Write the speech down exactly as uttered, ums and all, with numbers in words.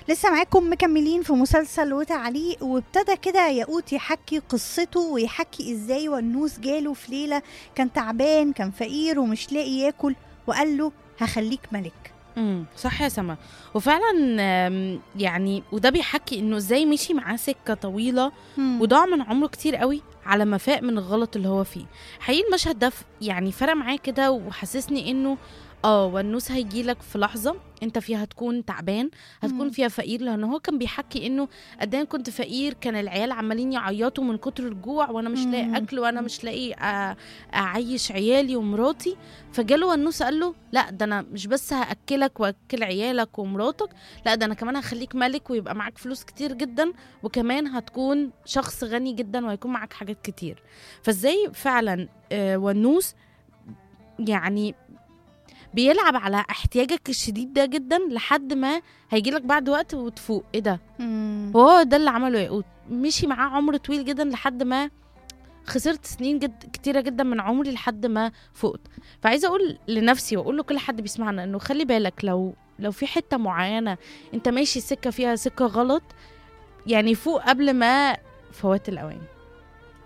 لسه معاكم مكملين في مسلسل وتعليق، وابتدى كده ياقوت يحكي قصته ويحكي ازاي ونوس جاله في ليلة كان تعبان، كان فقير ومش لاقي ياكل، وقال له هخليك ملك. امم صح يا سما. وفعلا آم، يعني وده بيحكي انه ازاي مشي معاه سكه طويله مم. وضاع من عمره كتير قوي على ما فاق من الغلط اللي هو فيه. حقيقي المشهد ده ف- يعني فرق معاه كده وحسسني انه اه والنوس هيجيلك في لحظه انت فيها هتكون تعبان، هتكون مم. فيها فقير، لان هو كان بيحكي انه قد ايه أنا كنت فقير، كان العيال عمالين يعيطوا من كتر الجوع وانا مش لاقي مم. اكل وانا مش لاقي أ- اعيش عيالي ومراتي. فجاله ونوس قال له لا، ده انا مش بس هاكلك واكل عيالك ومراتك، لا ده انا كمان هخليك ملك ويبقى معاك فلوس كتير جدا، وكمان هتكون شخص غني جدا وهيكون معاك حاجات كتير. فازاي فعلا آه، ونوس يعني بيلعب على احتياجك الشديد ده جدا لحد ما هيجيلك بعد وقت وتفوق ايه ده. مم. وهو ده اللي عمله ياقوت، مشي معاه عمر طويل جدا لحد ما خسرت سنين جد كتيرة جدا من عمري لحد ما فقت. فعايزة أقول لنفسي وأقول لكل حد بيسمعنا إنه خلي بالك، لو لو في حتة معينة أنت ماشي سكة فيها سكة غلط، يعني فوق قبل ما فوات الأوان.